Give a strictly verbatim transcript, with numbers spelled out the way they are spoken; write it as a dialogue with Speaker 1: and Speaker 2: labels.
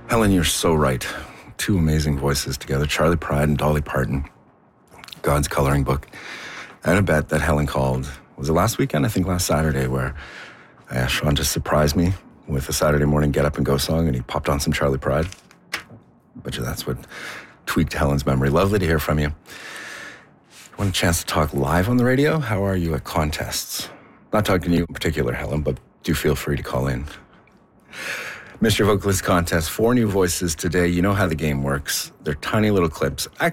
Speaker 1: Helen, you're so right. Two amazing voices together, Charley Pride and Dolly Parton. God's Coloring Book. And a bet that Helen called, was it last weekend? I think last Saturday, where I asked Sean to surprise me with a Saturday morning get up and go song, and he popped on some Charley Pride. Bet you that's what tweaked Helen's memory. Lovely to hear from you. Want a chance to talk live on the radio? How are you at contests? Not talking to you in particular, Helen, but do feel free to call in. Mister Vocalist Contest, four new voices today. You know how the game works. They're tiny little clips. Actually,